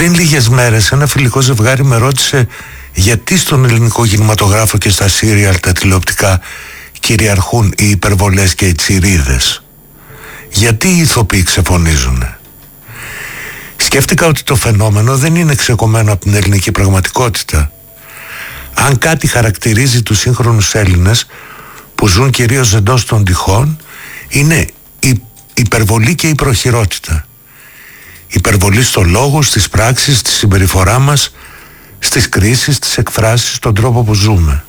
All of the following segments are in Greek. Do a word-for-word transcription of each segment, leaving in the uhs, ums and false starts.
Πριν λίγες μέρες ένα φιλικό ζευγάρι με ρώτησε γιατί στον ελληνικό κινηματογράφο και στα σύριαλ τα τηλεοπτικά κυριαρχούν οι υπερβολές και οι τσιρίδες. Γιατί οι ηθοποιοί ξεφωνίζουνε. Σκέφτηκα ότι το φαινόμενο δεν είναι ξεκομμένο από την ελληνική πραγματικότητα. Αν κάτι χαρακτηρίζει τους σύγχρονους Έλληνες που ζουν κυρίως εντός των τυχών, είναι η υπερβολή και η προχειρότητα. Υπερβολή στο λόγο, στις πράξεις, στη συμπεριφορά μας, στις κρίσεις, στις εκφράσεις, στον τρόπο που ζούμε.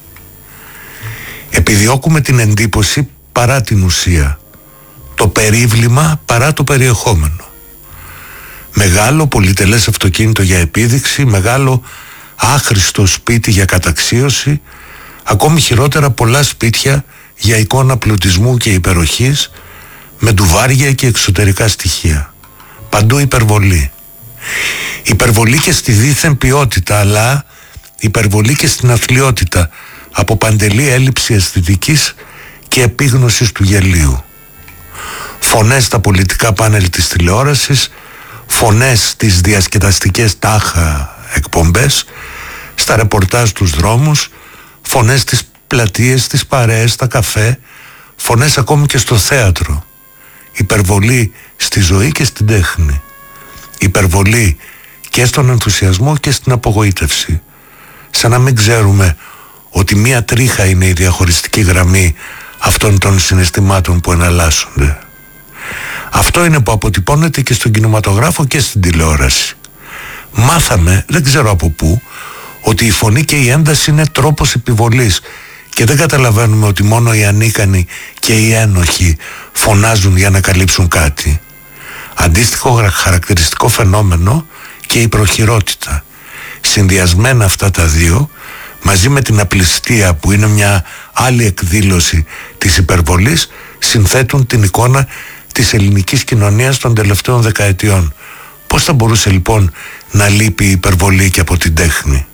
Επιδιώκουμε την εντύπωση παρά την ουσία, το περίβλημα παρά το περιεχόμενο. Μεγάλο πολυτελές αυτοκίνητο για επίδειξη, μεγάλο άχρηστο σπίτι για καταξίωση, ακόμη χειρότερα πολλά σπίτια για εικόνα πλουτισμού και υπεροχής, με ντουβάρια και εξωτερικά στοιχεία. Παντού υπερβολή. Υπερβολή και στη δίθεν ποιότητα, αλλά υπερβολή και στην αθλιότητα, από παντελή έλλειψη αισθητικής και επίγνωσης του γελίου. Φωνές στα πολιτικά πάνελ της τηλεόρασης, φωνές στις διασκεδαστικές τάχα εκπομπές, στα ρεπορτάζ τους δρόμους, φωνές στις πλατείες, στις παρέες, στα καφέ, φωνές ακόμη και στο θέατρο. Υπερβολή στη ζωή και στην τέχνη. Υπερβολή και στον ενθουσιασμό και στην απογοήτευση. Σαν να μην ξέρουμε ότι μία τρίχα είναι η διαχωριστική γραμμή αυτών των συναισθημάτων που εναλλάσσονται. Αυτό είναι που αποτυπώνεται και στον κινηματογράφο και στην τηλεόραση. Μάθαμε, δεν ξέρω από πού, ότι η φωνή και η ένταση είναι τρόπος επιβολής και δεν καταλαβαίνουμε ότι μόνο οι ανίκανοι και οι ένοχοι φωνάζουν για να καλύψουν κάτι. Αντίστοιχο χαρακτηριστικό φαινόμενο και η προχειρότητα. Συνδυασμένα αυτά τα δύο, μαζί με την απληστία που είναι μια άλλη εκδήλωση της υπερβολής, συνθέτουν την εικόνα της ελληνικής κοινωνίας των τελευταίων δεκαετιών. Πώς θα μπορούσε λοιπόν να λείπει η υπερβολή και από την τέχνη?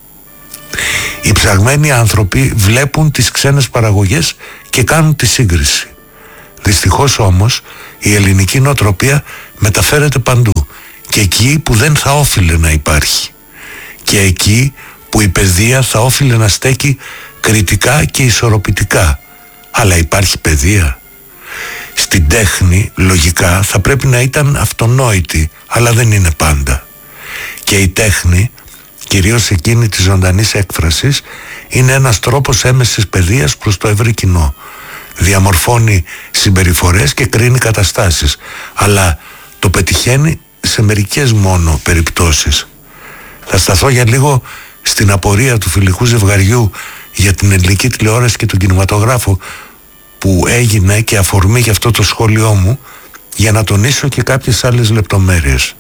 Οι ψαγμένοι άνθρωποι βλέπουν τις ξένες παραγωγές και κάνουν τη σύγκριση. Δυστυχώς όμως η ελληνική νοοτροπία μεταφέρεται παντού, και εκεί που δεν θα όφιλε να υπάρχει, και εκεί που η παιδεία θα όφιλε να στέκει κριτικά και ισορροπητικά. Αλλά υπάρχει παιδεία? Στην τέχνη λογικά θα πρέπει να ήταν αυτονόητη, αλλά δεν είναι πάντα. Και η τέχνη, κυρίως εκείνη της ζωντανής έκφρασης, είναι ένας τρόπος έμεσης παιδείας προς το ευρύ κοινό. Διαμορφώνει συμπεριφορές και κρίνει καταστάσεις, αλλά το πετυχαίνει σε μερικές μόνο περιπτώσεις. Θα σταθώ για λίγο στην απορία του φιλικού ζευγαριού για την ελληνική τηλεόραση και τον κινηματογράφο, που έγινε και αφορμή για αυτό το σχόλιο μου, για να τονίσω και κάποιες άλλες λεπτομέρειες.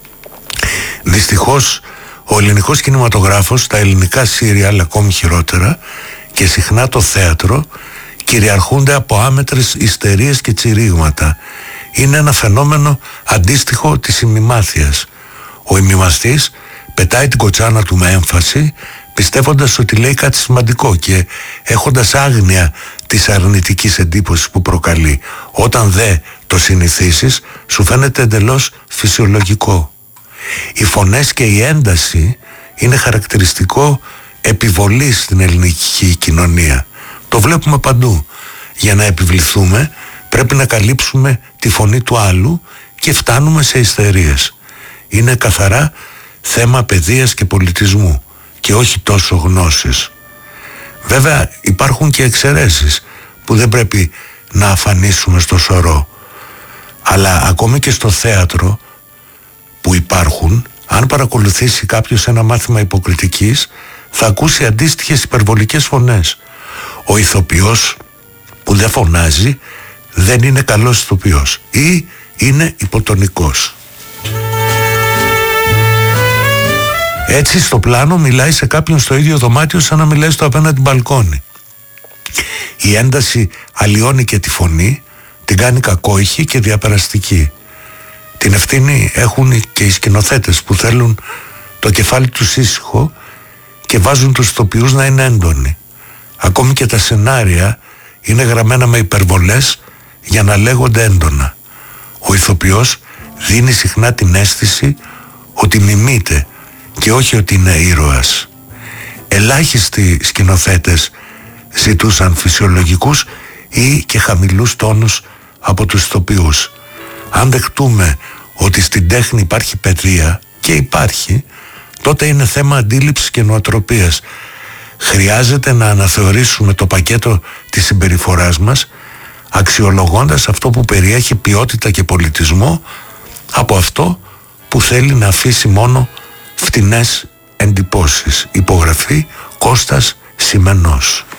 Δυστυχώς ο ελληνικός κινηματογράφος, τα ελληνικά σύριαλ ακόμη χειρότερα, και συχνά το θέατρο, κυριαρχούνται από άμετρες ιστερίες και τσιρίγματα. Είναι ένα φαινόμενο αντίστοιχο της ημιμάθειας. Ο ημιμαθής πετάει την κοτσάνα του με έμφαση, πιστεύοντας ότι λέει κάτι σημαντικό και έχοντας άγνοια της αρνητικής εντύπωσης που προκαλεί. Όταν δε το συνηθίσεις, σου φαίνεται εντελώς φυσιολογικό. Οι φωνές και η ένταση είναι χαρακτηριστικό επιβολής στην ελληνική κοινωνία. Το βλέπουμε παντού. Για να επιβληθούμε πρέπει να καλύψουμε τη φωνή του άλλου και φτάνουμε σε ιστερίες. Είναι καθαρά θέμα παιδείας και πολιτισμού και όχι τόσο γνώσης. Βέβαια υπάρχουν και εξαιρέσεις που δεν πρέπει να αφανίσουμε στο σωρό. Αλλά ακόμη και στο θέατρο που υπάρχουν, αν παρακολουθήσει κάποιος ένα μάθημα υποκριτικής, θα ακούσει αντίστοιχες υπερβολικές φωνές. Ο ηθοποιός που δεν φωνάζει δεν είναι καλός ηθοποιός ή είναι υποτονικός. Έτσι στο πλάνο μιλάει σε κάποιον στο ίδιο δωμάτιο σαν να μιλάει στο απέναντι μπαλκόνι. Η ένταση αλλοιώνει και τη φωνή, την κάνει κακόηχη και διαπεραστική. Την ευθύνη έχουν και οι σκηνοθέτες που θέλουν το κεφάλι τους ήσυχο και βάζουν τους ηθοποιούς να είναι έντονοι. Ακόμη και τα σενάρια είναι γραμμένα με υπερβολές για να λέγονται έντονα. Ο ηθοποιός δίνει συχνά την αίσθηση ότι μιμείται και όχι ότι είναι ήρωας. Ελάχιστοι σκηνοθέτες ζητούσαν φυσιολογικούς ή και χαμηλούς τόνους από τους ηθοποιούς. Αν δεχτούμε ότι στην τέχνη υπάρχει παιδεία, και υπάρχει, τότε είναι θέμα αντίληψης και νοοτροπίας. Χρειάζεται να αναθεωρήσουμε το πακέτο της συμπεριφοράς μας, αξιολογώντας αυτό που περιέχει ποιότητα και πολιτισμό από αυτό που θέλει να αφήσει μόνο φτηνές εντυπώσεις. Υπογραφή Κώστας Σημενός.